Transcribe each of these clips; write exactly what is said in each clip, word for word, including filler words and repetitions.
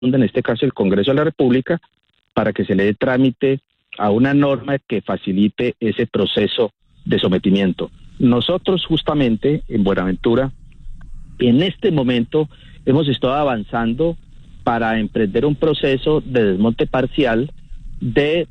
en este caso el Congreso de la República, para que se le dé trámite a una norma que facilite ese proceso de sometimiento. Nosotros justamente en Buenaventura, en este momento, hemos estado avanzando para emprender un proceso de desmonte parcial de,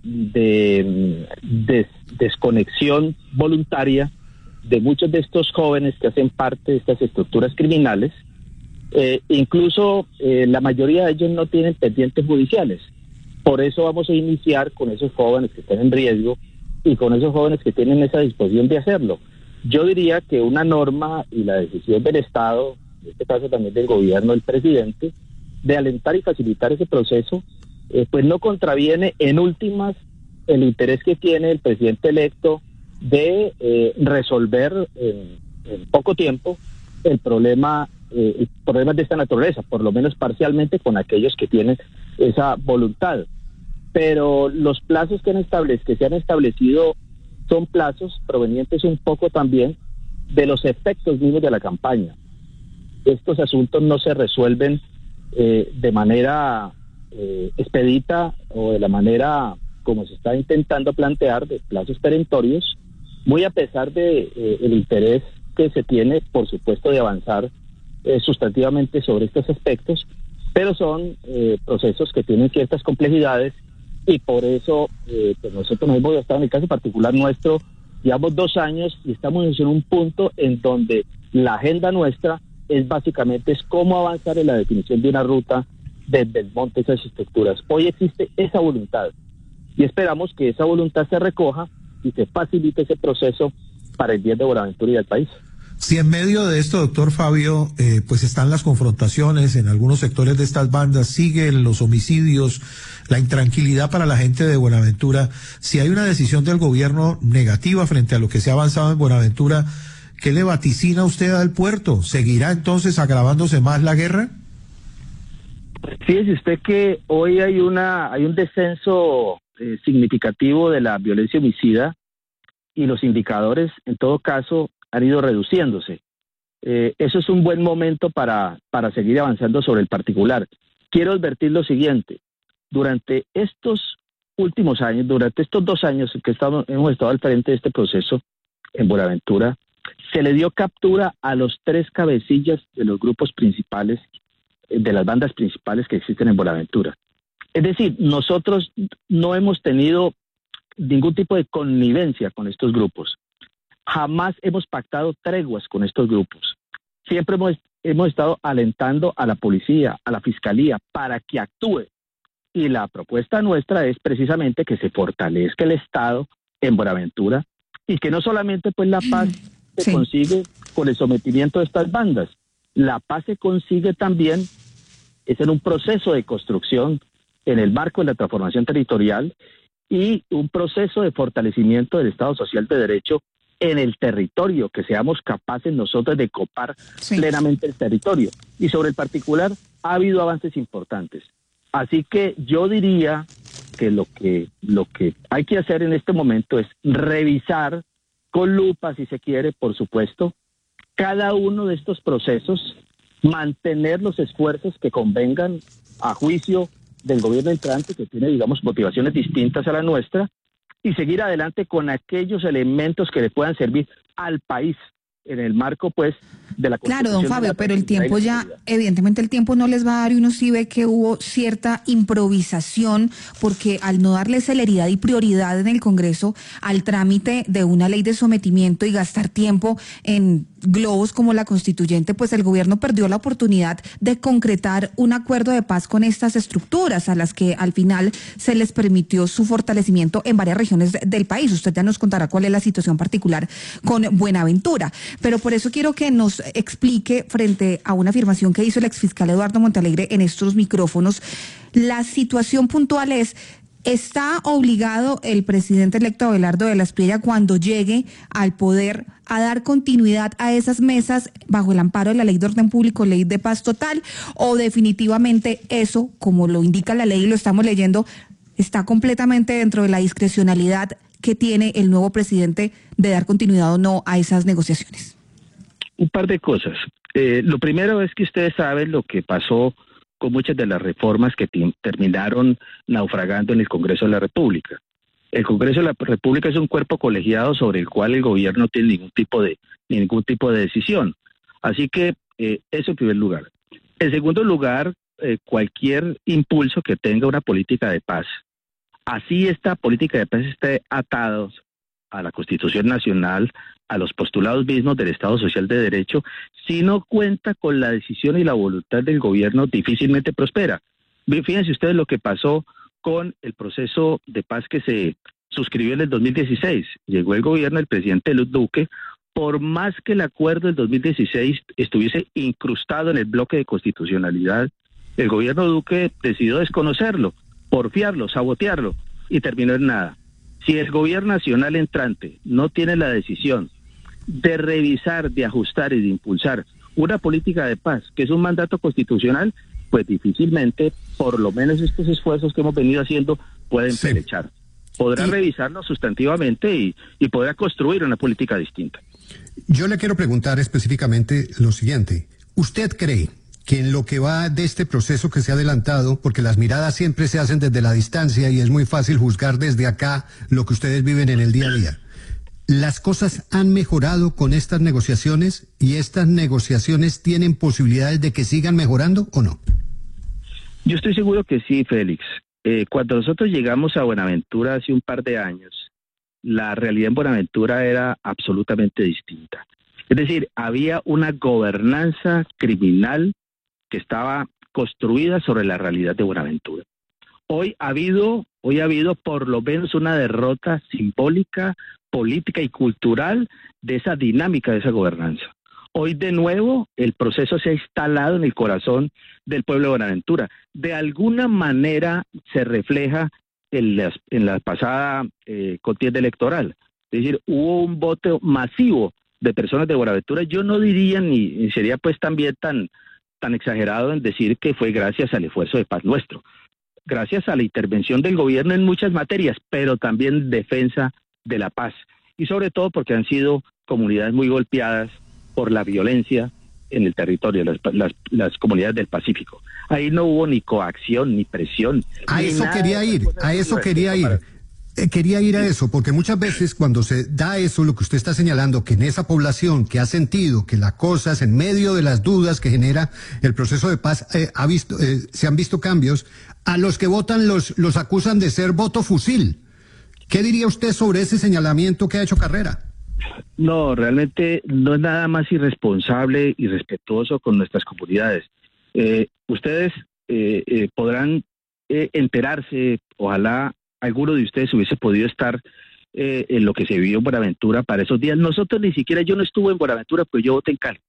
de, de desconexión voluntaria de muchos de estos jóvenes que hacen parte de estas estructuras criminales. Eh, incluso eh, la mayoría de ellos no tienen pendientes judiciales. Por eso vamos a iniciar con esos jóvenes que están en riesgo y con esos jóvenes que tienen esa disposición de hacerlo. Yo diría que una norma y la decisión del Estado, en este caso también del gobierno, del presidente, de alentar y facilitar ese proceso, eh, pues no contraviene en últimas el interés que tiene el presidente electo de eh, resolver en, en poco tiempo el problema, eh, problemas de esta naturaleza, por lo menos parcialmente con aquellos que tienen esa voluntad. Pero los plazos que, han establec- que se han establecido son plazos provenientes un poco también de los efectos mismos de la campaña. Estos asuntos no se resuelven eh, de manera eh, expedita o de la manera como se está intentando plantear, de plazos perentorios, muy a pesar de eh, el interés que se tiene, por supuesto, de avanzar eh, sustantivamente sobre estos aspectos, pero son eh, procesos que tienen ciertas complejidades y por eso eh, pues nosotros nos hemos estado, en el caso particular nuestro, llevamos dos años y estamos en un punto en donde la agenda nuestra es básicamente es cómo avanzar en la definición de una ruta de desmonte de esas estructuras. Hoy existe esa voluntad y esperamos que esa voluntad se recoja y se facilite ese proceso para el bien de Buenaventura y del país. Si en medio de esto, doctor Fabio, eh, pues están las confrontaciones en algunos sectores de estas bandas, siguen los homicidios, la intranquilidad para la gente de Buenaventura, si hay una decisión del gobierno negativa frente a lo que se ha avanzado en Buenaventura, ¿qué le vaticina usted al puerto? ¿Seguirá entonces agravándose más la guerra? Fíjese usted que hoy hay una hay un descenso eh, significativo de la violencia homicida y los indicadores, en todo caso, han ido reduciéndose. Eh, eso es un buen momento para, para seguir avanzando sobre el particular. Quiero advertir lo siguiente. Durante estos últimos años, durante estos dos años que estamos, hemos estado al frente de este proceso en Buenaventura, se le dio captura a los tres cabecillas de los grupos principales, de las bandas principales que existen en Buenaventura. Es decir, nosotros no hemos tenido ningún tipo de connivencia con estos grupos. Jamás hemos pactado treguas con estos grupos. Siempre hemos, hemos estado alentando a la policía, a la fiscalía, para que actúe. Y la propuesta nuestra es precisamente que se fortalezca el Estado en Buenaventura y que no solamente pues la paz se sí. consigue con el sometimiento de estas bandas. La paz se consigue también es en un proceso de construcción en el marco de la transformación territorial y un proceso de fortalecimiento del Estado Social de Derecho en el territorio, que seamos capaces nosotros de copar sí. plenamente el territorio. Y sobre el particular ha habido avances importantes. Así que yo diría que lo que lo que hay que hacer en este momento es revisar con lupa, si se quiere, por supuesto, cada uno de estos procesos, mantener los esfuerzos que convengan a juicio del gobierno entrante, que tiene, digamos, motivaciones distintas a la nuestra, y seguir adelante con aquellos elementos que le puedan servir al país en el marco, pues, de la Constitución. Claro, don Fabio, pero el tiempo ya, evidentemente el tiempo no les va a dar y uno sí ve que hubo cierta improvisación porque al no darle celeridad y prioridad en el Congreso al trámite de una ley de sometimiento y gastar tiempo en globos como la constituyente, pues el gobierno perdió la oportunidad de concretar un acuerdo de paz con estas estructuras a las que al final se les permitió su fortalecimiento en varias regiones del país. Usted ya nos contará cuál es la situación particular con Buenaventura, pero por eso quiero que nos explique, frente a una afirmación que hizo el exfiscal Eduardo Montealegre en estos micrófonos, la situación puntual es: ¿está obligado el presidente electo Abelardo de la Espriella, cuando llegue al poder, a dar continuidad a esas mesas bajo el amparo de la Ley de Orden Público, Ley de Paz Total, o definitivamente eso, como lo indica la ley y lo estamos leyendo, está completamente dentro de la discrecionalidad que tiene el nuevo presidente de dar continuidad o no a esas negociaciones? Un par de cosas. Eh, lo primero es que ustedes saben lo que pasó con muchas de las reformas que terminaron naufragando en el Congreso de la República. El Congreso de la República es un cuerpo colegiado sobre el cual el gobierno no tiene ningún tipo de, ningún tipo de decisión. Así que eh, eso en primer lugar. En segundo lugar, eh, cualquier impulso que tenga una política de paz, así esta política de paz esté atada a la Constitución Nacional, a los postulados mismos del Estado Social de Derecho, si no cuenta con la decisión y la voluntad del gobierno, difícilmente prospera. Fíjense ustedes lo que pasó con el proceso de paz que se suscribió en el dos mil dieciséis. Llegó el gobierno del presidente Duque, por más que el acuerdo del dos mil dieciséis estuviese incrustado en el bloque de constitucionalidad, el gobierno Duque decidió desconocerlo, porfiarlo, sabotearlo, y terminó en nada. Si el gobierno nacional entrante no tiene la decisión de revisar, de ajustar y de impulsar una política de paz, que es un mandato constitucional, pues difícilmente, por lo menos estos esfuerzos que hemos venido haciendo, pueden sí. pelechar. Podrá y... revisarlo sustantivamente y, y podrá construir una política distinta. Yo le quiero preguntar específicamente lo siguiente. ¿Usted cree que en lo que va de este proceso que se ha adelantado, porque las miradas siempre se hacen desde la distancia y es muy fácil juzgar desde acá lo que ustedes viven en el día a día, las cosas han mejorado con estas negociaciones y estas negociaciones tienen posibilidades de que sigan mejorando o no? Yo estoy seguro que sí, Félix. Eh, cuando nosotros llegamos a Buenaventura hace un par de años, la realidad en Buenaventura era absolutamente distinta. Es decir, había una gobernanza criminal que estaba construida sobre la realidad de Buenaventura. Hoy ha habido, hoy ha habido por lo menos una derrota simbólica, política y cultural de esa dinámica de esa gobernanza. Hoy de nuevo el proceso se ha instalado en el corazón del pueblo de Buenaventura. De alguna manera se refleja en la, en la pasada eh, contienda electoral. Es decir, hubo un voto masivo de personas de Buenaventura. Yo no diría ni, ni sería pues también tan... tan exagerado en decir que fue gracias al esfuerzo de paz nuestro, gracias a la intervención del gobierno en muchas materias, pero también defensa de la paz, y sobre todo porque han sido comunidades muy golpeadas por la violencia en el territorio, las, las, las comunidades del Pacífico. Ahí no hubo ni coacción, ni presión. A eso quería ir, a eso quería ir. Eh, quería ir a eso, porque muchas veces cuando se da eso, lo que usted está señalando, que en esa población que ha sentido que las cosas, en medio de las dudas que genera el proceso de paz, eh, ha visto, eh, se han visto cambios, a los que votan los, los acusan de ser voto fusil. ¿Qué diría usted sobre ese señalamiento que ha hecho Carrera? No, realmente no es nada más irresponsable y respetuoso con nuestras comunidades. Eh, ustedes eh, eh, podrán eh, enterarse, ojalá alguno de ustedes hubiese podido estar eh, en lo que se vivió en Buenaventura para esos días. Nosotros ni siquiera, yo no estuve en Buenaventura, pues yo voté en Cali.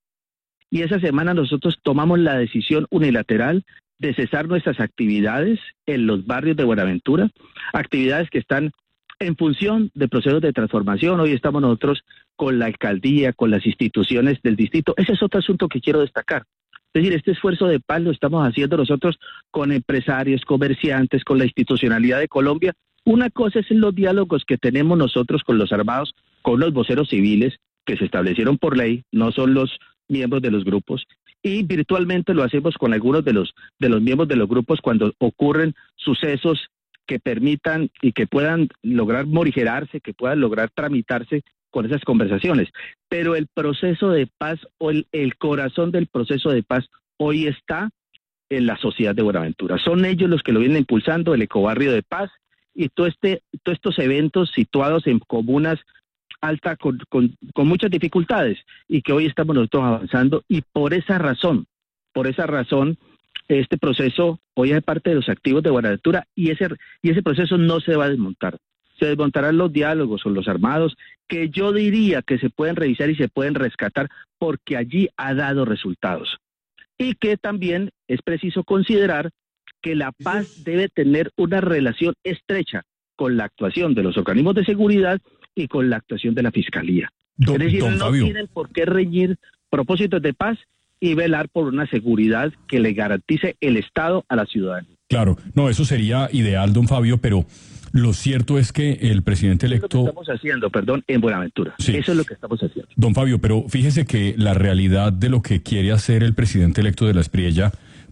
Y esa semana nosotros tomamos la decisión unilateral de cesar nuestras actividades en los barrios de Buenaventura, actividades que están en función de procesos de transformación. Hoy estamos nosotros con la alcaldía, con las instituciones del distrito. Ese es otro asunto que quiero destacar. Es decir, este esfuerzo de paz lo estamos haciendo nosotros con empresarios, comerciantes, con la institucionalidad de Colombia. Una cosa es los diálogos que tenemos nosotros con los armados, con los voceros civiles que se establecieron por ley, no son los miembros de los grupos, y virtualmente lo hacemos con algunos de los de los miembros de los grupos cuando ocurren sucesos que permitan y que puedan lograr morigerarse, que puedan lograr tramitarse con esas conversaciones. Pero el proceso de paz o el, el corazón del proceso de paz hoy está en la sociedad de Buenaventura. Son ellos los que lo vienen impulsando, el ecobarrio de paz y todo este, todos estos eventos situados en comunas altas con, con, con muchas dificultades y que hoy estamos nosotros avanzando, y por esa razón, por esa razón, este proceso hoy es parte de los activos de Buenaventura y ese, y ese proceso no se va a desmontar. Se desmontarán los diálogos con los armados, que yo diría que se pueden revisar y se pueden rescatar porque allí ha dado resultados. Y que también es preciso considerar que la paz debe tener una relación estrecha con la actuación de los organismos de seguridad y con la actuación de la Fiscalía. Don, es decir, don no Fabio. tienen por qué reñir propósitos de paz y velar por una seguridad que le garantice el Estado a la ciudadanía. Claro, no, eso sería ideal, don Fabio, pero lo cierto es que el presidente electo... Eso es lo que estamos haciendo, perdón, en Buenaventura. Sí. Eso es lo que estamos haciendo. Don Fabio, pero fíjese que la realidad de lo que quiere hacer el presidente electo de La Espriella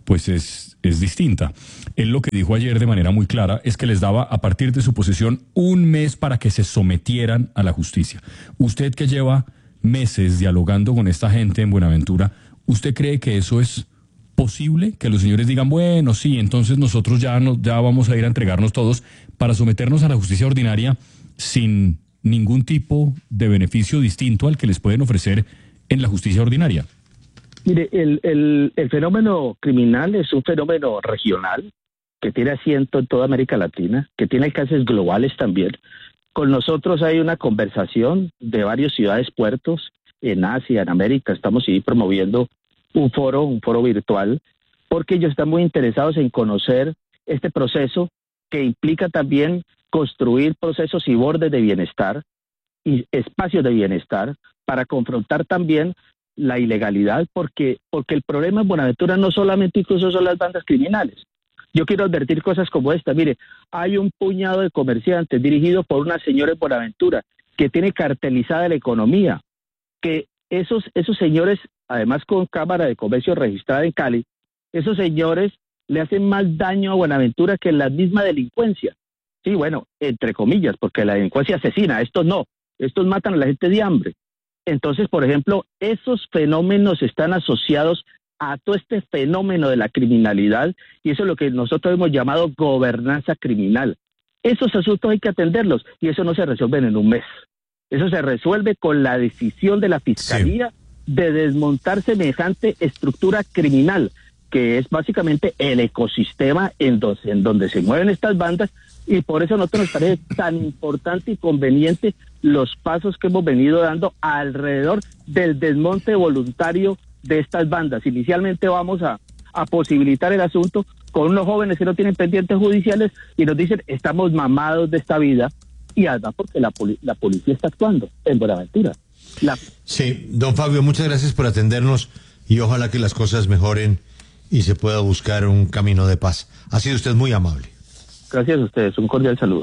pues es, es distinta. Él lo que dijo ayer de manera muy clara es que les daba a partir de su posesión un mes para que se sometieran a la justicia. Usted que lleva meses dialogando con esta gente en Buenaventura, ¿usted cree que eso es posible? Que los señores digan, bueno, sí, entonces nosotros ya, no, ya vamos a ir a entregarnos todos para someternos a la justicia ordinaria sin ningún tipo de beneficio distinto al que les pueden ofrecer en la justicia ordinaria. Mire, el, el, el fenómeno criminal es un fenómeno regional que tiene asiento en toda América Latina, que tiene alcances globales también. Con nosotros hay una conversación de varias ciudades, puertos, en Asia, en América. Estamos sí, promoviendo un foro, un foro virtual, porque ellos están muy interesados en conocer este proceso que implica también construir procesos y bordes de bienestar y espacios de bienestar para confrontar también la ilegalidad, porque, porque el problema en Buenaventura no solamente incluso son las bandas criminales. Yo quiero advertir cosas como esta. Mire, hay un puñado de comerciantes dirigido por una señora en Buenaventura que tiene cartelizada la economía, que esos, esos señores, además con Cámara de Comercio registrada en Cali, esos señores le hacen más daño a Buenaventura que la misma delincuencia. Sí, bueno, entre comillas, porque la delincuencia asesina, estos no, estos matan a la gente de hambre. Entonces, por ejemplo, esos fenómenos están asociados a todo este fenómeno de la criminalidad, y eso es lo que nosotros hemos llamado gobernanza criminal. Esos asuntos hay que atenderlos, y eso no se resuelve en un mes. Eso se resuelve con la decisión de la Fiscalía sí. de desmontar semejante estructura criminal, que es básicamente el ecosistema en, dos, en donde se mueven estas bandas, y por eso a nosotros nos parece tan importante y conveniente los pasos que hemos venido dando alrededor del desmonte voluntario de estas bandas. Inicialmente vamos a, a posibilitar el asunto con unos jóvenes que no tienen pendientes judiciales y nos dicen, estamos mamados de esta vida, y además porque la, poli la policía está actuando en Buenaventura. La... Sí, don Fabio, muchas gracias por atendernos y ojalá que las cosas mejoren y se pueda buscar un camino de paz. Ha sido usted muy amable. Gracias a ustedes, un cordial saludo.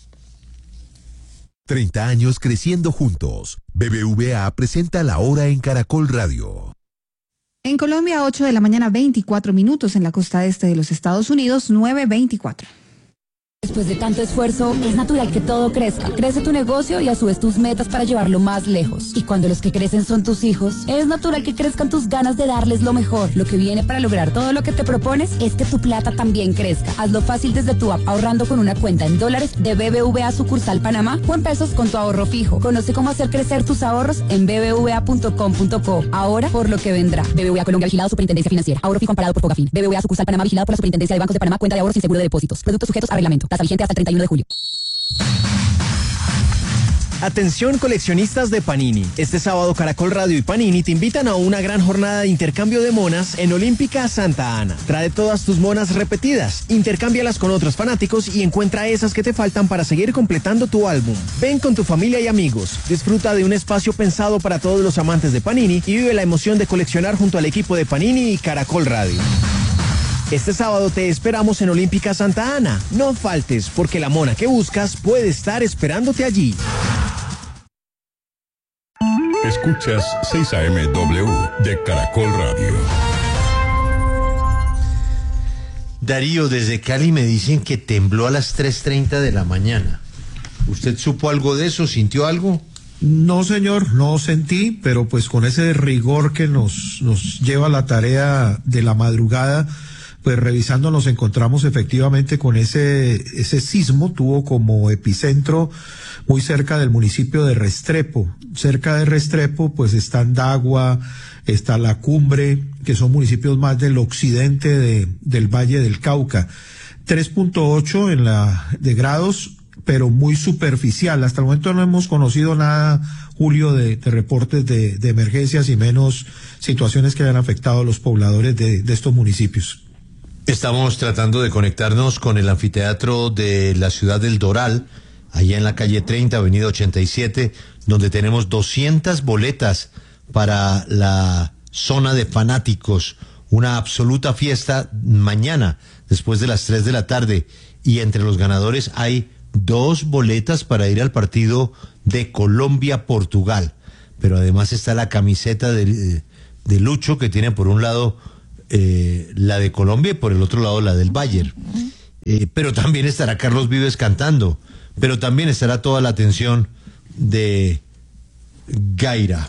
treinta años creciendo juntos. B B V A presenta La Hora en Caracol Radio. En Colombia, ocho de la mañana, veinticuatro minutos. En la costa este de los Estados Unidos, nueve veinticuatro. Después de tanto esfuerzo, es natural que todo crezca. Crece tu negocio y a su vez tus metas para llevarlo más lejos. Y cuando los que crecen son tus hijos, es natural que crezcan tus ganas de darles lo mejor. Lo que viene para lograr todo lo que te propones es que tu plata también crezca. Hazlo fácil desde tu app, ahorrando con una cuenta en dólares de B B V A sucursal Panamá o en pesos con tu ahorro fijo. Conoce cómo hacer crecer tus ahorros en b b v a punto com punto co. Ahora por lo que vendrá. B B V A Colombia, vigilado Superintendencia Financiera. Ahorro fijo amparado por Fogafín. B B V A sucursal Panamá, vigilado por la Superintendencia de Bancos de Panamá. Cuenta de ahorros sin seguro de depósitos. Productos sujetos a reglamento. Tasa vigente hasta el treinta y uno de julio. Atención coleccionistas de Panini. Este sábado Caracol Radio y Panini te invitan a una gran jornada de intercambio de monas en Olímpica Santa Ana. Trae todas tus monas repetidas, intercámbialas con otros fanáticos y encuentra esas que te faltan para seguir completando tu álbum. Ven con tu familia y amigos, disfruta de un espacio pensado para todos los amantes de Panini y vive la emoción de coleccionar junto al equipo de Panini y Caracol Radio. Este sábado te esperamos en Olímpica Santa Ana. No faltes, porque la mona que buscas puede estar esperándote allí. Escuchas seis A M W de Caracol Radio. Darío, desde Cali me dicen que tembló a las tres treinta de la mañana. ¿Usted supo algo de eso? ¿Sintió algo? No, señor, no sentí, pero pues con ese rigor que nos, nos lleva la tarea de la madrugada, pues revisando nos encontramos efectivamente con ese, ese sismo. Tuvo como epicentro muy cerca del municipio de Restrepo. Cerca de Restrepo pues están Dagua, está La Cumbre, que son municipios más del occidente de, del Valle del Cauca. tres punto ocho en la, de grados, pero muy superficial. Hasta el momento no hemos conocido nada, Julio, de, de reportes de, de emergencias y menos situaciones que hayan afectado a los pobladores de, de estos municipios. Estamos tratando de conectarnos con el anfiteatro de la ciudad del Doral, allá en la calle treinta, avenida ochenta y siete, donde tenemos doscientas boletas para la zona de fanáticos. Una absoluta fiesta mañana, después de las tres de la tarde. Y entre los ganadores hay dos boletas para ir al partido de Colombia-Portugal. Pero además está la camiseta de, de Lucho, que tiene por un lado eh, la de Colombia y por el otro lado la del Bayern. Eh, pero también estará Carlos Vives cantando, pero también estará toda la atención de Gaira.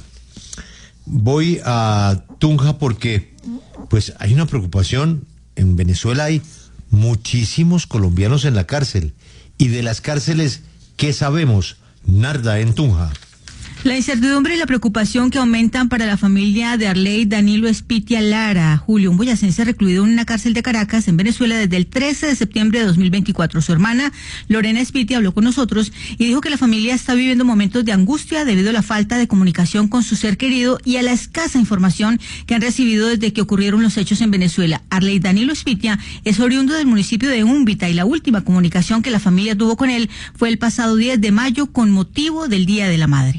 Voy a Tunja porque pues hay una preocupación. En Venezuela hay muchísimos colombianos en la cárcel, y de las cárceles, ¿qué sabemos? Narda, en Tunja. La incertidumbre y la preocupación que aumentan para la familia de Arley Danilo Espitia Lara, Julio, un boyacense recluido en una cárcel de Caracas, en Venezuela, desde el trece de septiembre de dos mil veinticuatro. Su hermana, Lorena Espitia, habló con nosotros y dijo que la familia está viviendo momentos de angustia debido a la falta de comunicación con su ser querido y a la escasa información que han recibido desde que ocurrieron los hechos en Venezuela. Arley Danilo Espitia es oriundo del municipio de Úmbita y la última comunicación que la familia tuvo con él fue el pasado diez de mayo con motivo del Día de la Madre.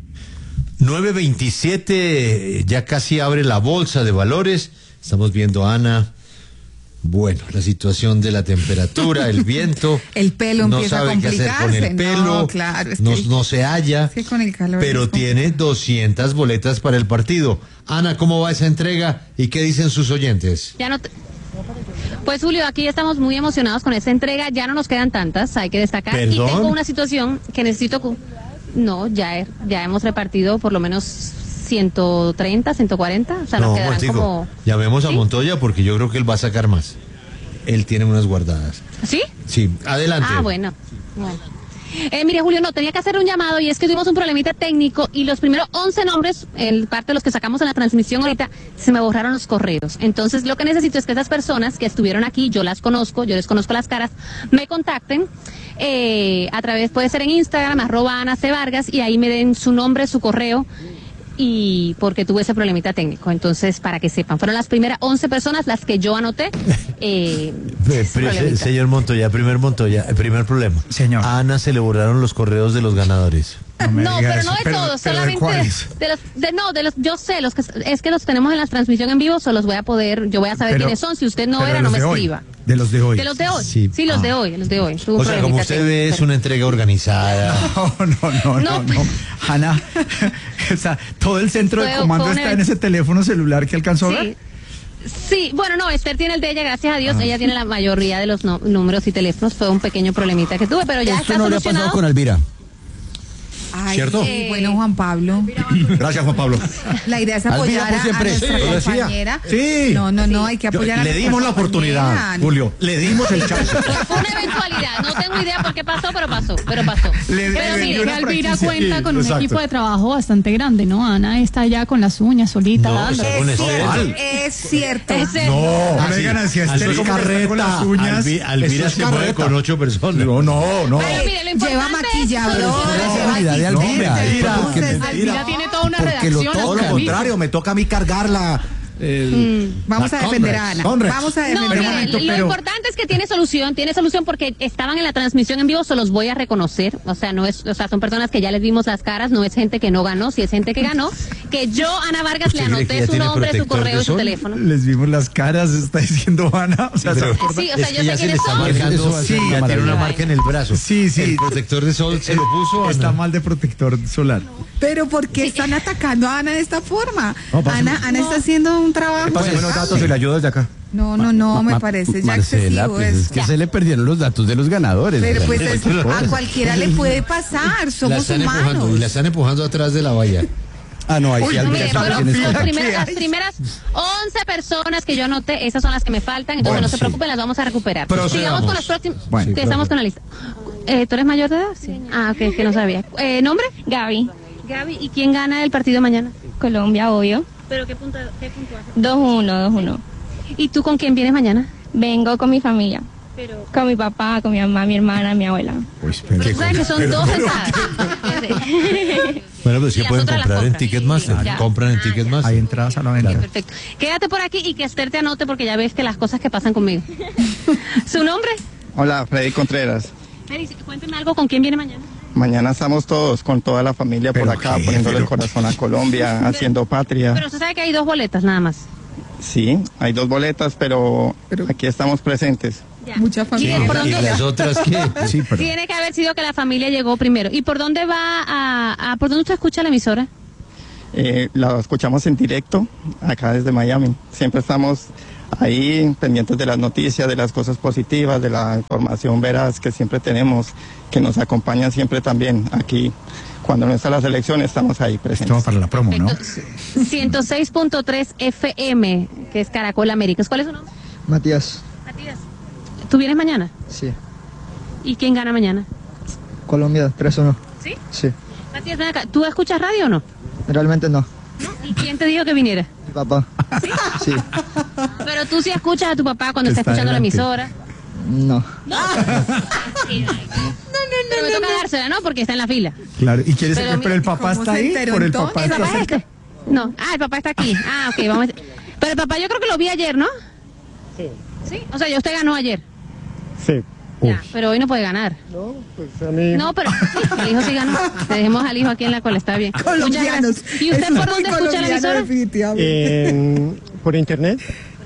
nueve veintisiete, ya casi abre la bolsa de valores. Estamos viendo a Ana. Bueno, la situación de la temperatura, el viento. El pelo no empieza sabe a qué hacer con el pelo. No, claro, es no, que, no se halla. es que con el calor pero es tiene doscientas boletas para el partido. Ana, ¿cómo va esa entrega y qué dicen sus oyentes? Ya no te... Pues Julio, aquí estamos muy emocionados con esta entrega. Ya no nos quedan tantas, hay que destacar. ¿Perdón? Y tengo una situación que necesito... No, ya, ya hemos repartido por lo menos ciento treinta, ciento cuarenta, o sea, No, nos quedarán digo, como... llamemos a ¿Sí? Montoya porque yo creo que él va a sacar más. Él tiene unas guardadas. ¿Sí? Sí, adelante. Ah, bueno. bueno. Eh, mire, Julio, no, tenía que hacer un llamado y es que tuvimos un problemita técnico y los primeros once nombres, en parte de los que sacamos en la transmisión ahorita, se me borraron los correos. Entonces, lo que necesito es que esas personas que estuvieron aquí, yo las conozco, yo les conozco las caras, me contacten eh, a través, puede ser en Instagram, arroba Ana C. Vargas, y ahí me den su nombre, su correo, y porque tuve ese problemita técnico. Entonces, para que sepan, fueron las primeras once personas las que yo anoté. Eh, Pre- señor Montoya, primer Montoya, el primer problema. Señor. A Ana se le borraron los correos de los ganadores. No, no, pero no de pero, todos, pero solamente ¿de cuáles? de los, de, no, de los, yo sé, los que es que los tenemos en la transmisión en vivo, solo los voy a poder, yo voy a saber Pero- quiénes son, si usted no pero era, de no los me de hoy, escriba. De los de hoy. De los de hoy, Sí. sí, los Ah. de hoy, los de hoy. Tuve un O sea, como problemita usted técnico, ve, es pero- una entrega organizada. No, no, no, no, No, no. Ana, o sea, todo el centro de Fue- comando fue un está en evento. ese teléfono celular que alcanzó a ver. Sí. Sí, bueno, no, Esther tiene el de ella, gracias a Dios, ella tiene la mayoría de los no- números y teléfonos, fue un pequeño problemita que tuve, pero ya está solucionado. Elvira. Ay, ¿Cierto? sí, bueno, Juan Pablo. Gracias, Juan Pablo. La idea es Alvira, apoyar por a, a siempre. nuestra Sí, lo decía. compañera. Sí. No, no, no, hay que Yo- apoyar a le nuestra dimos la oportunidad, compañera. Julio. Le dimos el chance. Fue una eventualidad, no tengo idea por qué pasó, pero pasó, pero pasó. Le- pero le mire, dio una Alvira franquicia. cuenta Sí, con un exacto. equipo de trabajo bastante grande, ¿no? Ana está ya con las uñas solita. No, dando. está con Es Esther. cierto, es cierto. Es el- No, no Ah, le sí. digan así a Eso Esther es como que está con las carreta. uñas. Alvi- Alvira Eso es se mueve carreta. con ocho personas. No, no, no. Pero mire, lo importante Lleva es maquilladora, solucionar- lleva habilidad de Alvira. asistente, Alvira, porque- entonces, Alvira tiene toda una Porque lo, redacción. todo lo al contrario, me toca a mí cargarla. El, Vamos la a defender a Conrex, Ana. Conrex. Vamos a No, defender mire, a Ana. lo pero- importante es que tiene solución, tiene solución porque estaban en la transmisión en vivo, se los voy a reconocer, o sea, no es, o sea, son personas que ya les vimos las caras, no es gente que no ganó, si es gente que ganó, que yo, Ana Vargas, le ¿Usted cree que anoté ya su tiene nombre, su protector correo de y su sol? teléfono. Les vimos las caras, está diciendo Ana. O sea, Pero- ¿se acuerda? Sí, o sea, es yo que sé ya se le quiénes está son. marcando, Eso va a sí, ser ya una tiene una maravilla. marca en el brazo. Sí, sí. El protector de sol se lo puso. Ana. Está mal de protector solar. Pero ¿por qué están atacando a Ana de esta forma? No, pasa- Ana, Ana está haciendo un trabajo. Pásame los datos y le ayudo desde acá. No, no, no, Ma- me ma- parece ya Marcela, excesivo pues eso. es que se le perdieron los datos de los ganadores. Pero o sea, pues es- cualquier a cosa. cualquiera le puede pasar, La somos están empujando y la humanos. están empujando atrás de la valla. Ah, no, ahí sí Uy, Alvira Mire, está fueron bien las escondido. primeras, las hay? primeras once personas que yo anoté, esas son las que me faltan, entonces Bueno, no se sí. preocupen, las vamos a recuperar. Procedamos. Sigamos con los próximos, Bueno, que estamos con la lista. Eh, ¿Tú eres mayor de edad? Sí. Ah, ok, que no sabía. Eh, ¿Nombre? Gaby, Gaby, ¿y quién gana el partido mañana? Colombia, obvio. ¿Pero qué punto, qué puntuaje? dos uno, dos uno. ¿Y tú con quién vienes mañana? Vengo con mi familia. Pero, Con mi papá, con mi mamá, mi hermana, mi abuela. Uy, espera. tú sabes que son dos entradas. Bueno, pues Y que las pueden otras las comprar en compran. Ticketmaster. Ya. Compran en Ah, Ticketmaster. Hay entradas a la venta. Perfecto. Quédate por aquí y que Esther te anote porque ya ves que las cosas que pasan conmigo. ¿Su nombre? Hola, Freddy Contreras. Freddy, cuénteme algo, ¿con quién viene mañana? Mañana estamos todos con toda la familia por ¿Pero acá, qué? poniéndole el Pero- corazón a Colombia, haciendo patria. Pero usted sabe que hay dos boletas nada más. Sí, hay dos boletas, pero, aquí estamos presentes. Mucha ¿Y familia. por ¿Y dónde? las otras qué? Sí, pero Tiene que haber sido que la familia llegó primero. ¿Y por dónde va a, a por dónde usted escucha la emisora? eh, la escuchamos en directo acá desde Miami. Siempre estamos ahí pendientes de las noticias, de las cosas positivas, de la información veraz que siempre tenemos, que nos acompañan siempre también aquí. Cuando no está la selección, estamos ahí presentes. Estamos para la promo, ¿no? ciento seis punto tres F M, que es Caracol Américas. ¿Cuál es su nombre? Matías. Matías. ¿Tú vienes mañana? Sí. ¿Y quién gana mañana? Colombia, tres uno. ¿Sí? Sí. Matías, ven acá. ¿Tú escuchas radio o no? Realmente no. ¿Y quién te dijo que viniera? Mi papá. ¿Sí? Sí. Pero tú sí escuchas a tu papá cuando está, Está escuchando adelante. la emisora. No. No. Pero me toca dársela, ¿no? Porque está en la fila. Claro, y quieres Pero saber, pero el mira, papá ¿cómo está se ahí, enteró por el entonces? papá ¿El está papá es cerca. este? No. Ah, el papá está aquí. Ah, ok, vamos a... Pero el papá yo creo que lo vi ayer, ¿no? Sí. ¿Sí? O sea, ya usted ganó ayer. Sí. Ya, pero hoy no puede ganar. No, pues a mí... No, pero el hijo sí ganó. Le dejemos al hijo aquí en la cola, está bien. Muchas Colombianos. gracias. ¿Y usted Eso por es dónde muy escucha la colombiano, emisora? En- por internet.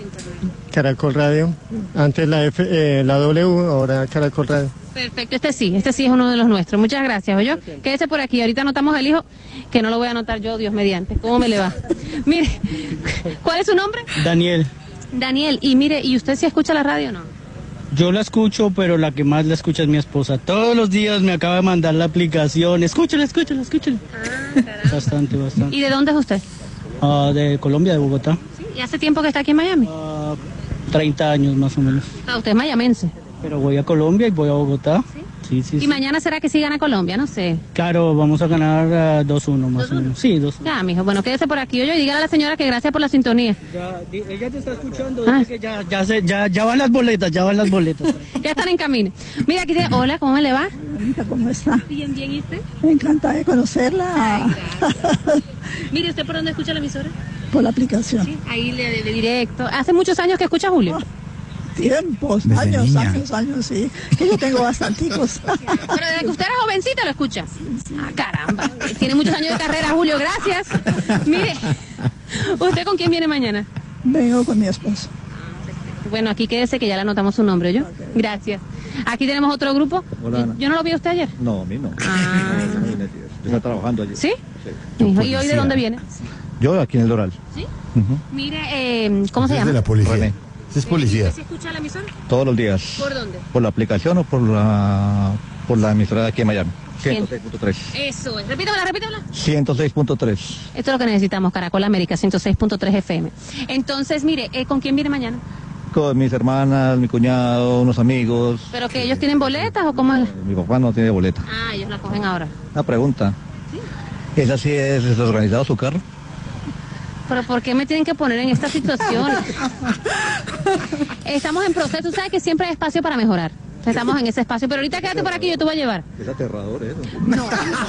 Caracol Radio. Antes la F, eh, la W, ahora Caracol Radio. Perfecto, este sí, este sí es uno de los nuestros. Muchas gracias, oye. Quédese por aquí, ahorita anotamos el hijo, que no lo voy a anotar yo, Dios mediante. ¿Cómo me le va? Mire, ¿cuál es su nombre? Daniel, Daniel, y mire, ¿y usted sí escucha la radio o no? yo la escucho, pero la que más la escucha es mi esposa. Todos los días me acaba de mandar la aplicación. Escúchala, escúchala, escúchala. Bastante, bastante. ¿Y de dónde es usted? Ah, de Colombia, de Bogotá. ¿Y hace tiempo que está aquí en Miami? treinta años más o menos. Ah, usted es mayamense. Pero voy a Colombia y voy a Bogotá. Sí, sí, sí. ¿Y mañana será que sí gana Colombia? No sé. Claro, vamos a ganar ah, dos uno más o menos. Sí, dos uno. Ya, mijo, bueno, quédese por aquí, oye, y dígale a la señora que gracias por la sintonía. Ya, di- ella te está escuchando, Ah. dice que ya, ya, se- ya, ya van las boletas, ya van las boletas. Ya están en camino. Mira, aquí dice, hola, ¿cómo le va? ¿Cómo está? Bien, bien, ¿y usted? Encantada de conocerla. Mire, ¿usted por dónde escucha la emisora? Por la aplicación. Sí, ahí le de directo. ¿Hace muchos años que escucha Julio? Tiempos, Desde años, niña. años, años, sí. Que yo tengo bastanticos. Pero desde que usted era jovencita lo escucha. Ah, caramba. Tiene muchos años de carrera, Julio, gracias. Mire, ¿usted con quién viene mañana? Vengo con mi esposo. Bueno, aquí quédese que ya le anotamos su nombre, ¿yo? Gracias. Aquí tenemos otro grupo. Hola, Ana. ¿Yo no lo vi a usted ayer? No, a mí no. Ah. Imagínate, yo estaba trabajando allí. ¿Sí? Hijo, ¿y hoy de dónde viene? Yo aquí en el Doral. ¿Sí? Ujú. Mire, eh, ¿cómo se llama? de la policía. René. Es policía. ¿Usted sí escucha la emisora? Todos los días. ¿Por dónde? ¿Por la aplicación o por la por la emisora de aquí en Miami? Bien. ciento seis punto tres. Eso es. Repítamela, repítamela. ciento seis punto tres. Esto es lo que necesitamos, Caracol América, ciento seis punto tres F M. Entonces, mire, eh, ¿con quién viene mañana? Con mis hermanas, mi cuñado, unos amigos. ¿Pero que ellos tienen boletas o cómo es? Mi papá no tiene boleta. Ah, ellos la cogen ahora. Una pregunta. ¿Esa sí es desorganizado su carro? ¿Pero por qué me tienen que poner en esta situación? Estamos en proceso, ¿sabes que siempre hay espacio para mejorar? Estamos en ese espacio, pero ahorita quédate por aquí, yo te voy a llevar. Es aterrador eso. No.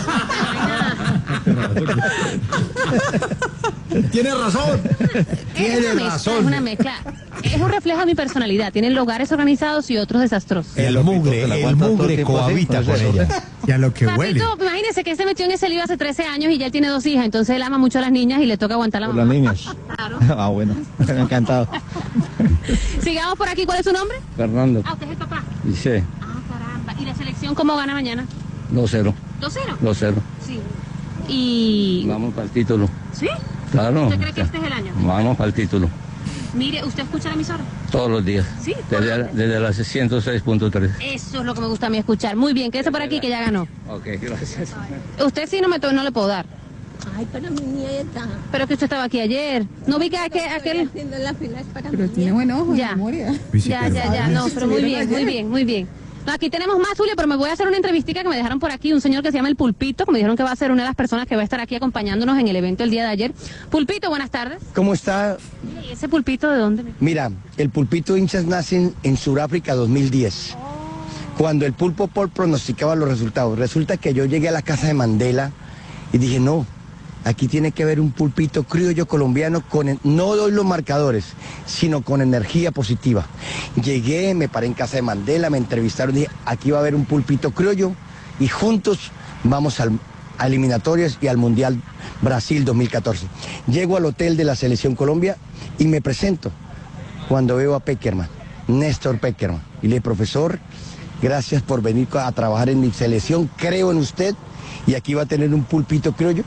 Tiene razón. Es una mezcla, es una mezcla. Es un reflejo de mi personalidad. Tienen lugares organizados y otros desastrosos. El mugre, el mugre cohabita con ella. Y a lo que huele. Papito, imagínese que él se metió en ese lío hace trece años y ya él tiene dos hijas, entonces él ama mucho a las niñas y le toca aguantar la Por mamá. las niñas. Claro. Ah, bueno. Encantado. Sigamos por aquí, ¿cuál es su nombre? Fernando. Ah, usted es el papá. Dice Ah, caramba. ¿Y la selección cómo gana mañana? dos cero. ¿dos cero? dos cero. Sí. Y... Vamos para el título. ¿Sí? Claro. ¿Usted cree que este es el año? Vamos para el título. Mire, ¿usted escucha la emisora? Todos los días. Sí. Desde, desde las ciento seis punto tres. Eso es lo que me gusta a mí escuchar. Muy bien, quédese por aquí que ya ganó. Ok, gracias. Usted sí no me to- no le puedo dar. Ay, para mi nieta. Pero que usted estaba aquí ayer. ¿No vi que aquel... aquel... Haciendo la fila es para Pero mi tiene nieta. buen ojo, Ya. memoria. Ya, ya, ya, no, pero muy bien, muy bien, muy bien. No, aquí tenemos más, Julio, pero me voy a hacer una entrevistica que me dejaron por aquí, un señor que se llama El Pulpito, que me dijeron que va a ser una de las personas que va a estar aquí acompañándonos en el evento el día de ayer. Pulpito, buenas tardes. ¿Cómo está? ¿Y ese Pulpito de dónde? Mira, el pulpito hinchas nacen en Sudáfrica dos mil diez, cuando el Pulpo Paul pronosticaba los resultados. Resulta que yo llegué a la casa de Mandela y dije, no, aquí tiene que haber un pulpito criollo colombiano con, no doy los marcadores, sino con energía positiva. Llegué, me paré en casa de Mandela, me entrevistaron, dije, aquí va a haber un pulpito criollo y juntos vamos al, a eliminatorias y al Mundial Brasil dos mil catorce. Llego al hotel de la Selección Colombia y me presento cuando veo a Peckerman, Néstor Peckerman. Y le digo, profesor, gracias por venir a trabajar en mi selección, creo en usted y aquí va a tener un pulpito criollo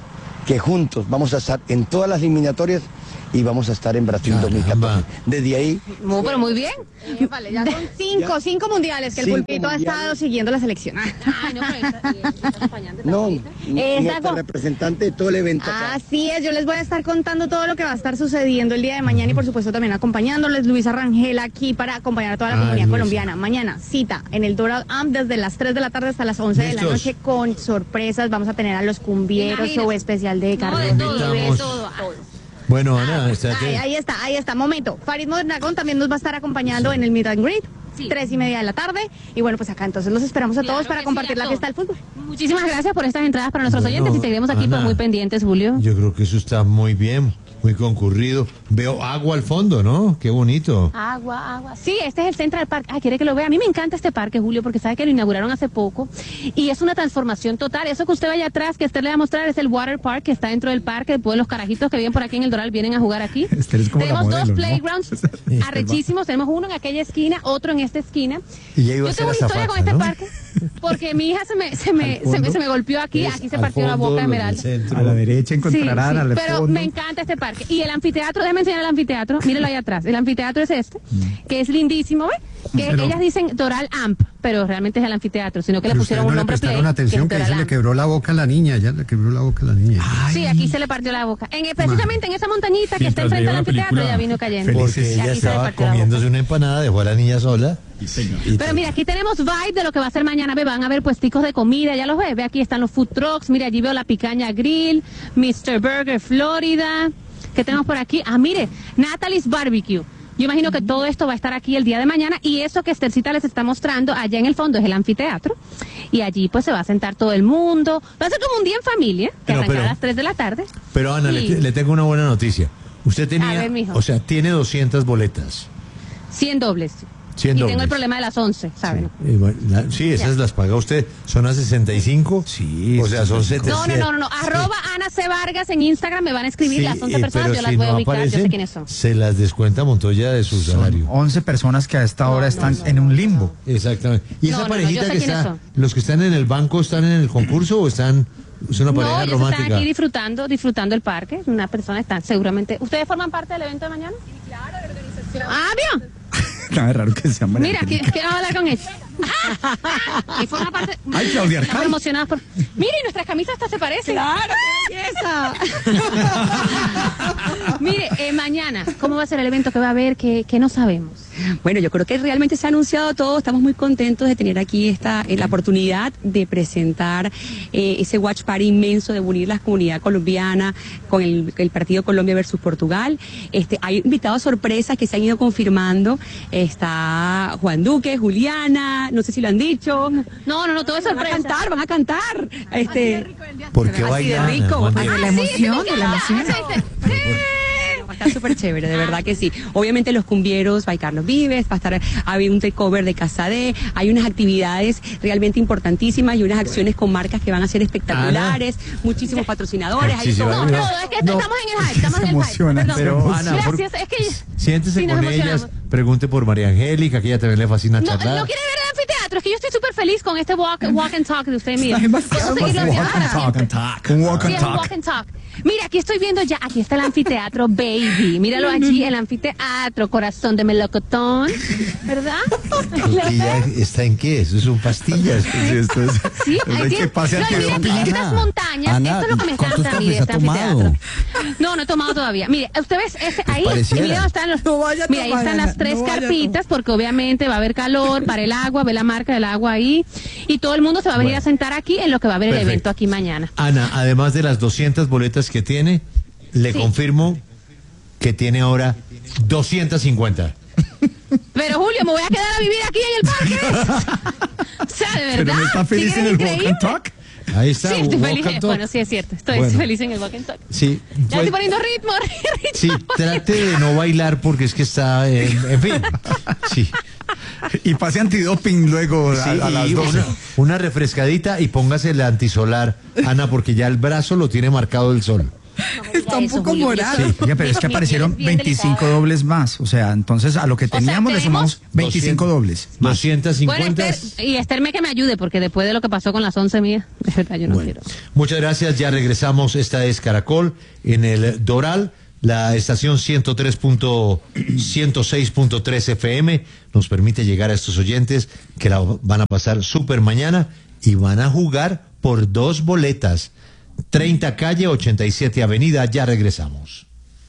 que juntos vamos a estar en todas las eliminatorias y vamos a estar en Brasil dos mil catorce. Desde ahí... Muy, pero muy bien. Vale, ya son cinco, cinco mundiales que el Cinco pulpito mundiales. ha estado siguiendo la selección. Ay, no, pero está, está acompañante No, Esa nuestra co- representante de todo el evento. acá. Así es, yo les voy a estar contando todo lo que va a estar sucediendo el día de mañana y por supuesto también acompañándoles Luisa Rangel aquí para acompañar a toda la Ay, comunidad Luisa. colombiana. Mañana cita en el Doral Amp desde las tres de la tarde hasta las once de la ¿Listos? noche con sorpresas. Vamos a tener a los cumbieros, Imagínese. show especial de No, Carlos de todo, de Invitamos. todo. Bueno, Ana, estate. Ahí, ahí está, ahí está, momento. Farid Mondragón también nos va a estar acompañando en el Meet and Greet, Sí. tres y media de la tarde. Y bueno, pues acá entonces los esperamos a Claro todos para que compartir sí, a la fiesta todos. del fútbol. Muchísimas gracias por estas entradas para nuestros Bueno, oyentes y seguiremos aquí Ana. pues, muy pendientes, Julio. Yo creo que eso está muy bien, muy concurrido. Veo agua al fondo, ¿no? Qué bonito. Agua, agua. Sí, este es el Central Park. Ah, quiere que lo vea. A mí me encanta este parque, Julio, porque sabe que lo inauguraron hace poco y es una transformación total. Eso que usted vaya atrás, que Esther le va a mostrar, es el Water Park que está dentro del parque. Después los carajitos que viven por aquí en el Doral vienen a jugar aquí. Esther es como la Tenemos modelo, dos ¿no? playgrounds arrechísimos. Tenemos uno en aquella esquina, otro en esta esquina. Y ya iba Yo a ser tengo una historia azafata, con este ¿no? parque porque mi hija se me, se me, Al se me, fondo se me golpeó aquí. es Aquí se al partió la fondo, boca de los del Esmeralda. centro. A la derecha encontrarán, Sí, sí, al pero fondo. me encanta este parque. Y el anfiteatro, déjame enseñar el anfiteatro. Mírenlo ahí atrás. El anfiteatro es este, que es lindísimo, ¿ves? Que Pero- ellas dicen Doral Amp, pero realmente es el anfiteatro, sino que le Pero pusieron ustedes un no le nombre play. prestaron atención, que es ahí se Doral le Amp. quebró la boca a la niña, ya le quebró la boca a la niña. Sí, aquí se le partió la boca. En, precisamente en esa montañita que está Mientras enfrente veía del la anfiteatro, película ya vino cayendo. Porque Y ella aquí se le estaba partió la boca. comiéndose una empanada, dejó a la niña sola. Y Pero mira, aquí tenemos vibe de lo que va a ser mañana. Ve, van a ver puesticos de comida, ya los ves. Ve, aquí están los food trucks. Mira, allí veo la Picaña Grill, mister Burger Florida. ¿Qué tenemos por aquí? Ah, mire, Natalie's Barbecue. Yo imagino que todo esto va a estar aquí el día de mañana y eso que Estercita les está mostrando allá en el fondo es el anfiteatro y allí pues se va a sentar todo el mundo. Va a ser como un día en familia, que Pero, arrancará pero- a las tres de la tarde. Pero Ana, Y- le, le tengo una buena noticia. Usted A tenía, ver, mijo. o sea, tiene doscientas boletas. cien dobles. cien y dobles. tengo el problema de las once, ¿saben? Y bueno, la- sí, esas las paga usted. ¿Son a sesenta y cinco? Sí. O sea, son setecientos. No, no, no, no, no. Arroba Ana C. Vargas en Instagram me van a escribir Sí, las once eh, personas, pero yo las si voy a no ubicar, yo sé aparecen, quiénes son. se las descuenta Montoya de su salario. once personas que a esta hora están en un limbo. Exactamente. ¿Y No, esa no, no, parejita yo sé que quiénes está, son. los que están en el banco, están en el concurso o están, es una pareja No, ellos romántica? están aquí disfrutando, disfrutando el parque. Una persona está seguramente. ¿Ustedes forman parte del evento de mañana? Sí, claro, de la organización. Ah, ¿vio? Nada raro que sea María Mira, Angélica. quiero hablar con ella. Y forma parte. Ay, Claudia Arcay. Estamos emocionadas por. Mire, nuestras camisas hasta se parecen. ¡Claro, qué belleza! Mire, eh, mañana, ¿cómo va a ser el evento que va a haber? Que, que no sabemos. Bueno, yo creo que realmente se ha anunciado todo. Estamos muy contentos de tener aquí esta eh, la oportunidad de presentar eh, ese watch party inmenso, de unir la comunidad colombiana con el, el partido Colombia versus Portugal. Este, hay invitados sorpresas que se han ido confirmando. Está Juan Duque, Juliana, no sé si lo han dicho. No, no, no, todo es Van a sorpresa. cantar, van a cantar. Este, ¿Por qué así de bailan? rico. Juan Ay, Diego? de la emoción, de la emoción. Va a estar súper chévere, de verdad que sí. Obviamente los cumbieros, va a ir Carlos Vives, va a estar, hay un takeover de Casadé, hay unas actividades realmente importantísimas y unas acciones con marcas que van a ser espectaculares, muchísimos patrocinadores. Sí, hay sí, todo. va a No, haber- no, es que estamos en el hype, estamos en el hype. emociona, Perdón. Pero, Ana, Gracias, por- es que. Siéntese Sí, nos con emocionamos. ellas, pregunte por María Angélica, que ella también le fascina No, charlar. no quiere ver el anfiteatro, es que yo estoy súper feliz con este walk, walk and talk de usted, mira. Está demasiado Puedo seguirlo walk haciendo and para talk and siempre. talk. Un walk Sí, and es un talk. walk and talk. Mira, aquí estoy viendo ya, aquí está el anfiteatro, baby. Míralo allí, el anfiteatro, corazón de melocotón, ¿verdad? ¿Y ya está en qué? Eso son pastillas. Sí, esto es, Sí, es ahí de tiene- que pase no, y mira, antidoping. aquí estas montañas, Ana, esto es lo que me ¿cuántos encanta a mí de cafés este ha tomado? anfiteatro. No, no he tomado todavía. Mire, usted ves ese, ahí, pareciera. mira, donde están los, No vaya a mira, ahí tomar, están Ana, las tres no vaya a carpitas, porque obviamente va a haber calor para el agua, ve la marca del agua ahí, y todo el mundo se va a venir Bueno. a sentar aquí en lo que va a haber el Perfecto. evento aquí mañana. Ana, además de las doscientas boletas que tiene, le Sí. confirmo que tiene ahora doscientas cincuenta. Pero Julio, me voy a quedar a vivir aquí en el parque. O sea, de verdad. Pero no está feliz ¿sí en que el es walk and increíble? talk. Ahí está. Sí, estoy walk feliz. and talk. Bueno, sí es cierto, estoy Bueno. feliz en el walk and talk. Sí, Ya pues, estoy poniendo ritmo, ritmo. sí, trate de no bailar porque es que está, en, en fin. Sí. Y pase antidoping luego a, Sí, a las y doce. una, una refrescadita y póngase el antisolar, Ana, porque ya el brazo lo tiene marcado el sol. Está un poco morado. Sí, oiga, pero es que aparecieron veinticinco dobles más. O sea, entonces a lo que teníamos le sumamos veinticinco dobles. doscientos cincuenta. Bueno, Esther, y Esther me que me ayude, porque después de lo que pasó con las once mías, de verdad yo no Bueno, quiero. muchas gracias, ya regresamos. Esta es Caracol en el Doral, la estación ciento tres punto ciento seis punto tres F M nos permite llegar a estos oyentes que la van a pasar súper mañana y van a jugar por dos boletas. treinta calle, ochenta y siete avenida, ya regresamos.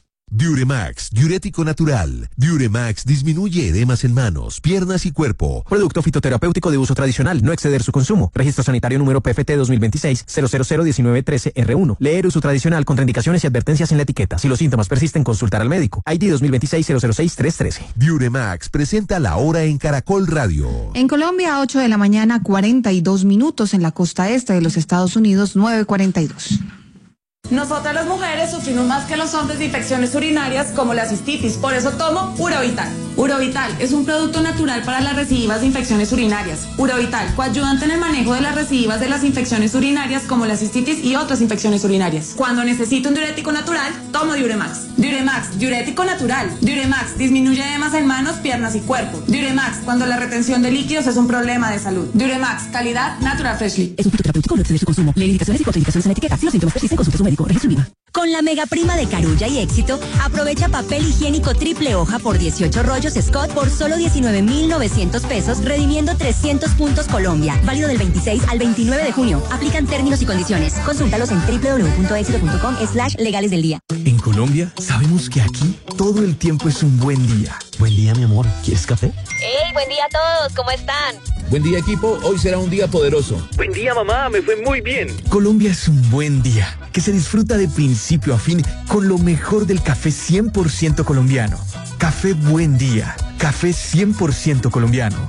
Diuremax, diurético natural. Diuremax disminuye edemas en manos, piernas y cuerpo. Producto fitoterapéutico de uso tradicional, no exceder su consumo. Registro sanitario número P F T dos mil veintiséis cero cero cero diecinueve trece R uno. Leer uso tradicional, contraindicaciones y advertencias en la etiqueta. Si los síntomas persisten, consultar al médico. I D dos mil veintiséis cero cero seis tres trece. Diuremax presenta la hora en Caracol Radio. En Colombia, ocho de la mañana, cuarenta y dos minutos. En la costa este de los Estados Unidos, nueve cuarenta y dos. Nosotras las mujeres sufrimos más que los hombres de infecciones urinarias como la cistitis, por eso tomo Urovital. Urovital es un producto natural para las recidivas de infecciones urinarias. Urovital, coadyuvante en el manejo de las recidivas de las infecciones urinarias como la cistitis y otras infecciones urinarias. Cuando necesito un diurético natural, tomo Diuremax. Diuremax, diurético natural. Diuremax, disminuye edemas en manos, piernas y cuerpo. Diuremax, cuando la retención de líquidos es un problema de salud. Diuremax, calidad Natural Freshly. Es un fitoterapéutico, no exceder su consumo. Lee indicaciones y contraindicaciones en la etiqueta. Si los síntomas persisten, consulte a su médico. Registro Viva. Con la mega prima de Carulla y Éxito, aprovecha papel higiénico triple hoja por dieciocho rollos Scott por solo diecinueve mil novecientos pesos, redimiendo trescientos puntos Colombia. Válido del veintiséis al veintinueve de junio. Aplican términos y condiciones. Consúltalos en doble u doble u doble u punto éxito punto com slash legales del día. En Colombia, sabemos que aquí todo el tiempo es un buen día. Buen día, mi amor. ¿Quieres café? ¡Hey, buen día a todos! ¿Cómo están? Buen día, equipo. Hoy será un día poderoso. Buen día, mamá. Me fue muy bien. Colombia es un buen día que se disfruta de principio a fin con lo mejor del café cien por ciento colombiano. Café Buen Día. Café cien por ciento colombiano.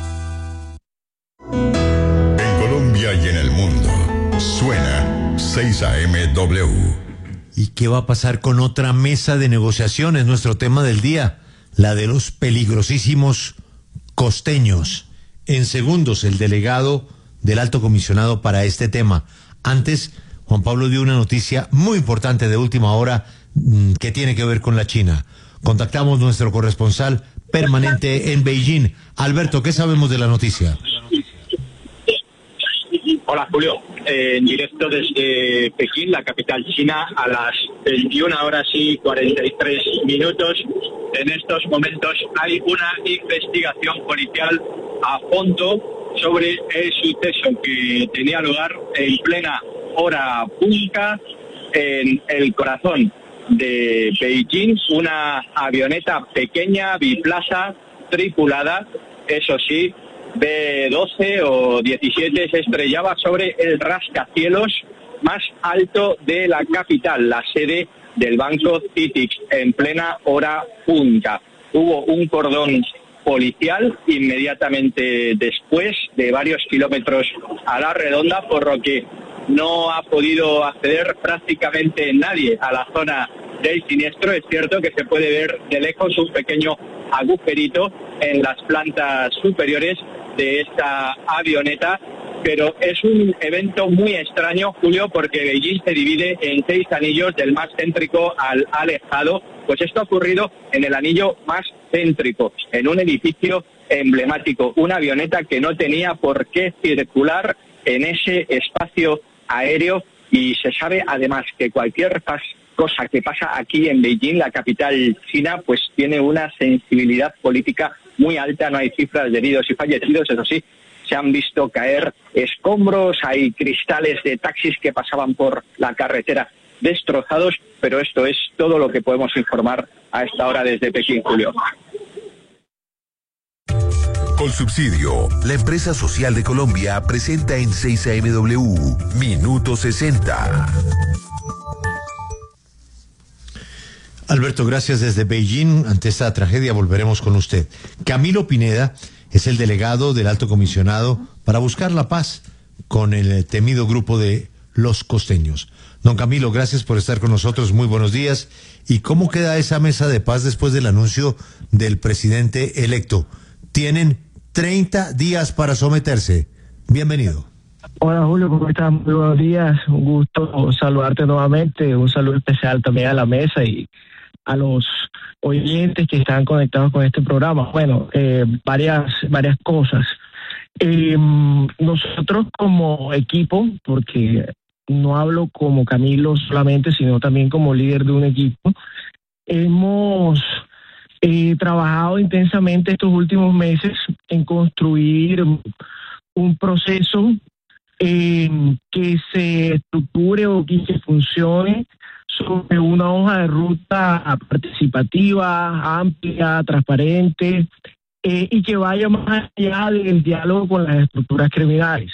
En Colombia y en el mundo, suena seis A M W. ¿Y qué va a pasar con otra mesa de negociaciones? Nuestro tema del día, la de los peligrosísimos costeños. En segundos, el delegado del alto comisionado para este tema. Antes, Juan Pablo dio una noticia muy importante de última hora mmm, que tiene que ver con la China. Contactamos nuestro corresponsal permanente en Beijing. Alberto, ¿qué sabemos de la noticia? Hola Julio, eh, en directo desde Pekín, la capital china, a las veintiuna horas y cuarenta y tres minutos. En estos momentos hay una investigación policial a fondo sobre el suceso que tenía lugar en plena hora punta en el corazón de Beijing. Una avioneta pequeña, biplaza, tripulada, eso sí, B doce o diecisiete, se estrellaba sobre el rascacielos más alto de la capital, la sede del banco Citix, en plena hora punta. Hubo un cordón policial inmediatamente después, de varios kilómetros a la redonda, por lo que no ha podido acceder prácticamente nadie a la zona del siniestro. Es cierto que se puede ver de lejos un pequeño agujerito en las plantas superiores de esta avioneta, pero es un evento muy extraño, Julio, porque Beijing se divide en seis anillos, del más céntrico al alejado. Pues esto ha ocurrido en el anillo más céntrico, en un edificio emblemático, una avioneta que no tenía por qué circular en ese espacio aéreo, y se sabe además que cualquier pas cosa que pasa aquí en Beijing, la capital china, pues tiene una sensibilidad política muy alta. No hay cifras de heridos y fallecidos, eso sí, se han visto caer escombros, hay cristales de taxis que pasaban por la carretera destrozados, pero esto es todo lo que podemos informar a esta hora desde Pekín, Julio. Colsubsidio, la empresa social de Colombia, presenta en seis A M W Minuto sesenta. Alberto, gracias desde Beijing. Ante esta tragedia volveremos con usted. Camilo Pineda es el delegado del alto comisionado para buscar la paz con el temido grupo de los costeños. Don Camilo, gracias por estar con nosotros. Muy buenos días. ¿Y cómo queda esa mesa de paz después del anuncio del presidente electo? Tienen treinta días para someterse. Bienvenido. Hola Julio, ¿cómo estás? Muy buenos días, un gusto saludarte nuevamente, un saludo especial también a la mesa y a los oyentes que están conectados con este programa. Bueno, eh, varias, varias cosas. Eh, nosotros como equipo, porque no hablo como Camilo solamente, sino también como líder de un equipo, hemos eh, trabajado intensamente estos últimos meses en construir un proceso eh, que se estructure o que funcione sobre una hoja de ruta participativa, amplia, transparente, eh, y que vaya más allá del diálogo con las estructuras criminales.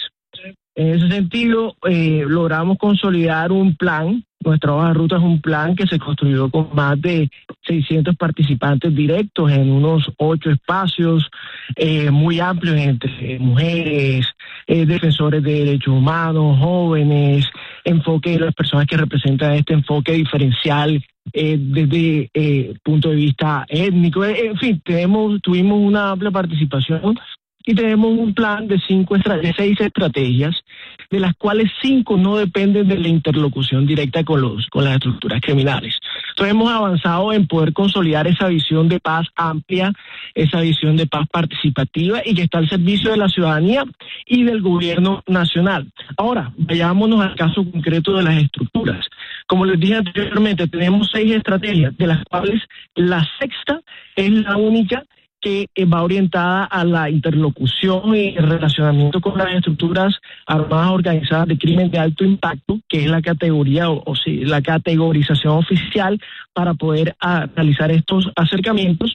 En ese sentido, eh, logramos consolidar un plan. Nuestra hoja de ruta es un plan que se construyó con más de seiscientos participantes directos en unos ocho espacios eh, muy amplios entre mujeres, eh, defensores de derechos humanos, jóvenes, enfoque de las personas que representan este enfoque diferencial eh, desde eh, punto de vista étnico. En fin, tenemos, tuvimos una amplia participación. Y tenemos un plan de cinco de seis estrategias, de las cuales cinco no dependen de la interlocución directa con los con las estructuras criminales. Entonces hemos avanzado en poder consolidar esa visión de paz amplia, esa visión de paz participativa y que está al servicio de la ciudadanía y del gobierno nacional. Ahora, vayámonos al caso concreto de las estructuras. Como les dije anteriormente, tenemos seis estrategias, de las cuales la sexta es la única que va orientada a la interlocución y el relacionamiento con las estructuras armadas organizadas de crimen de alto impacto, que es la categoría o, o sí, la categorización oficial para poder a, realizar estos acercamientos.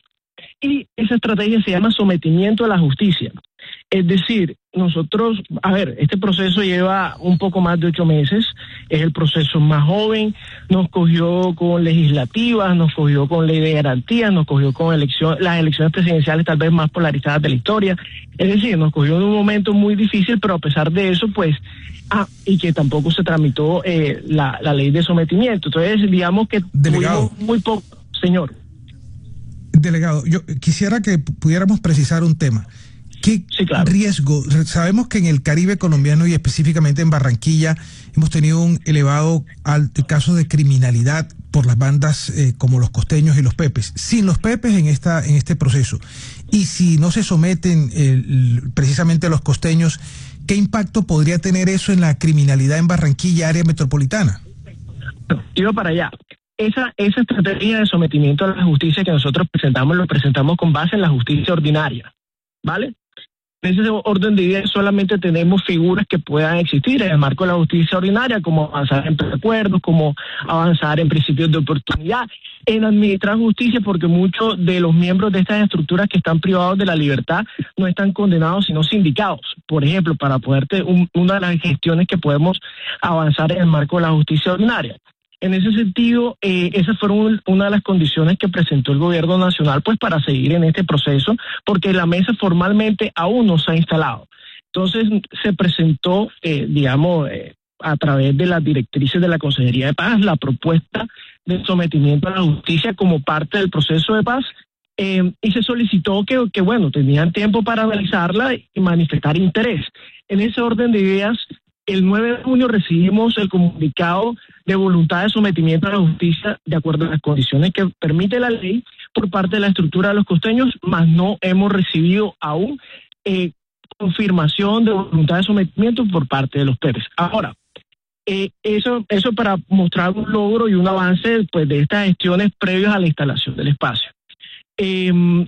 Y esa estrategia se llama sometimiento a la justicia. Es decir, nosotros, a ver, este proceso lleva un poco más de ocho meses, es el proceso más joven, nos cogió con legislativas, nos cogió con ley de garantías, nos cogió con elección, las elecciones presidenciales tal vez más polarizadas de la historia, es decir, nos cogió en un momento muy difícil, pero a pesar de eso, pues, ah, y que tampoco se tramitó eh, la, la ley de sometimiento, entonces digamos que Delegado. tuvimos muy poco, señor. Delegado, yo quisiera que pudiéramos precisar un tema. ¿Qué sí, claro. riesgo? Sabemos que en el Caribe colombiano y específicamente en Barranquilla hemos tenido un elevado alto caso de criminalidad por las bandas eh, como los costeños y los pepes. Sin los pepes en esta en este proceso, y si no se someten eh, precisamente los costeños, ¿qué impacto podría tener eso en la criminalidad en Barranquilla, área metropolitana? Iba para allá. Esa, esa estrategia de sometimiento a la justicia que nosotros presentamos, lo presentamos con base en la justicia ordinaria, ¿vale? En ese orden de ideas solamente tenemos figuras que puedan existir en el marco de la justicia ordinaria, como avanzar en preacuerdos, como avanzar en principios de oportunidad, en administrar justicia, porque muchos de los miembros de estas estructuras que están privados de la libertad no están condenados, sino sindicados. Por ejemplo, para poder tener un, una de las gestiones que podemos avanzar en el marco de la justicia ordinaria. En ese sentido, eh, esas fueron una de las condiciones que presentó el gobierno nacional pues para seguir en este proceso, porque la mesa formalmente aún no se ha instalado. Entonces se presentó, eh, digamos, eh, a través de las directrices de la Consejería de Paz, la propuesta de sometimiento a la justicia como parte del proceso de paz, eh, y se solicitó que, que, bueno, tenían tiempo para analizarla y manifestar interés. En ese orden de ideas, el nueve de junio recibimos el comunicado de voluntad de sometimiento a la justicia de acuerdo a las condiciones que permite la ley por parte de la estructura de los costeños, mas no hemos recibido aún eh, confirmación de voluntad de sometimiento por parte de los pepes. Ahora, eh, eso, eso para mostrar un logro y un avance pues, de estas gestiones previas a la instalación del espacio. Eh,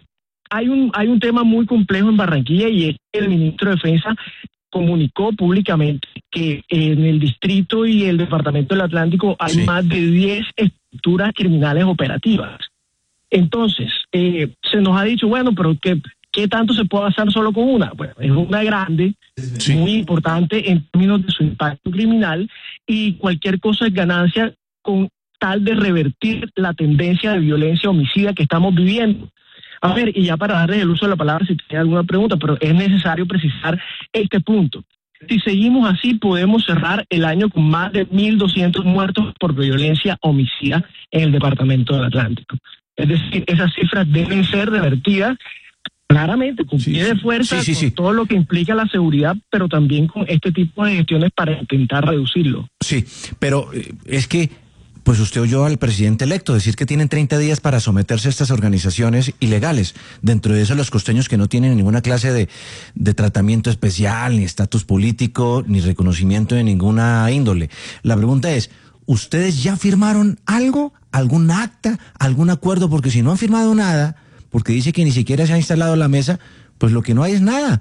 hay un, hay un tema muy complejo en Barranquilla y es que el ministro de Defensa comunicó públicamente que en el distrito y el departamento del Atlántico hay sí. más de diez estructuras criminales operativas. Entonces, eh, se nos ha dicho, bueno, pero ¿qué, qué tanto se puede hacer solo con una? Bueno, es una grande, sí. muy importante en términos de su impacto criminal y cualquier cosa es ganancia con tal de revertir la tendencia de violencia homicida que estamos viviendo. A ver, y ya para darles el uso de la palabra, si tiene alguna pregunta, pero es necesario precisar este punto. Si seguimos así, podemos cerrar el año con más de mil doscientos muertos por violencia homicida en el departamento del Atlántico. Es decir, esas cifras deben ser revertidas Claramente, con pie de fuerza, sí, sí, sí. con todo lo que implica la seguridad, pero también con este tipo de gestiones para intentar reducirlo. Sí, pero eh, es que, pues usted oyó al presidente electo decir que tienen treinta días para someterse a estas organizaciones ilegales. Dentro de eso, los costeños que no tienen ninguna clase de, de tratamiento especial, ni estatus político, ni reconocimiento de ninguna índole. La pregunta es, ¿ustedes ya firmaron algo? ¿Algún acta? ¿Algún acuerdo? Porque si no han firmado nada, porque dice que ni siquiera se ha instalado la mesa, pues lo que no hay es nada.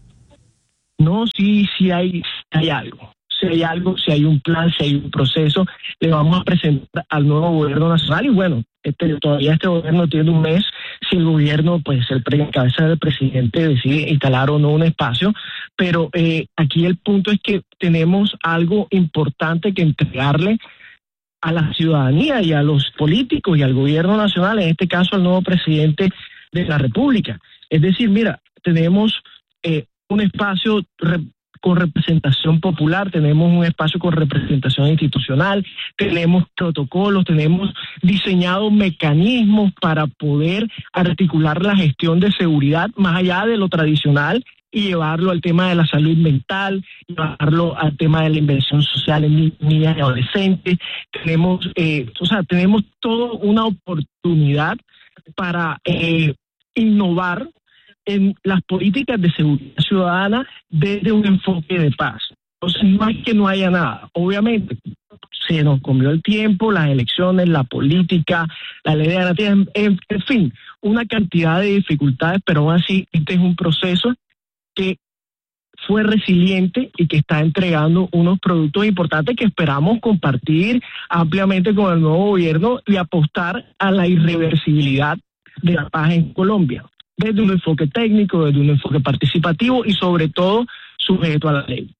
No, sí, sí hay, hay algo. Si hay algo, si hay un plan, si hay un proceso, le vamos a presentar al nuevo gobierno nacional. Y bueno, este, todavía este gobierno tiene un mes. Si el gobierno, pues el pre, en cabeza del presidente decide instalar o no un espacio, pero eh, aquí el punto es que tenemos algo importante que entregarle a la ciudadanía y a los políticos y al gobierno nacional, en este caso al nuevo presidente de la República. Es decir, mira, tenemos eh, un espacio re, con representación popular, tenemos un espacio con representación institucional, tenemos protocolos, tenemos diseñados mecanismos para poder articular la gestión de seguridad más allá de lo tradicional y llevarlo al tema de la salud mental, llevarlo al tema de la inversión social en niñas y adolescentes. Tenemos, eh, o sea, tenemos toda una oportunidad para eh, innovar en las políticas de seguridad ciudadana desde un enfoque de paz. Entonces, no es que no haya nada. Obviamente, se nos comió el tiempo, las elecciones, la política, la ley de garantías, en, en fin, una cantidad de dificultades, pero aún así, este es un proceso que fue resiliente y que está entregando unos productos importantes que esperamos compartir ampliamente con el nuevo gobierno y apostar a la irreversibilidad de la paz en Colombia, desde un enfoque técnico, desde un enfoque participativo y sobre todo sujeto a la ley.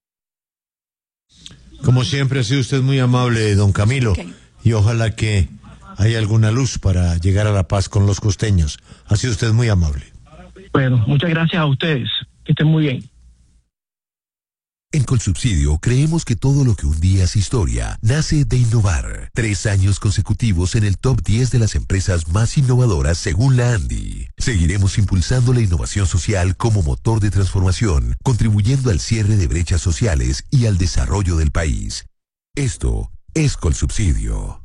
Como siempre ha sido usted muy amable, don Camilo, okay. Y ojalá que haya alguna luz para llegar a la paz con los costeños. Ha sido usted muy amable. Bueno, muchas gracias a ustedes. Que estén muy bien. En Colsubsidio creemos que todo lo que un día es historia nace de innovar. Tres años consecutivos en el top diez de las empresas más innovadoras según la ANDI. Seguiremos impulsando la innovación social como motor de transformación, contribuyendo al cierre de brechas sociales y al desarrollo del país. Esto es Colsubsidio.